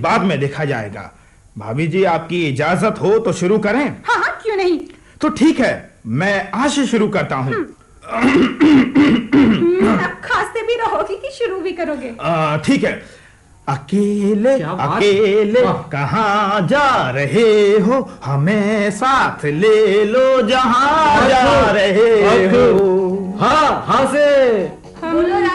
बाद में देखा जाएगा। भाभी जी, आपकी इजाजत हो तो शुरू करें? हाँ हाँ, क्यों नहीं। तो ठीक है, मैं आज से शुरू करता हूँ। अब खांसते भी रहोगे कि शुरू भी करोगे? ठीक है। अकेले अकेले कहाँ जा रहे हो, हमें साथ ले लो जहाँ जा रहे हो। हाँ, हाँ से बोलो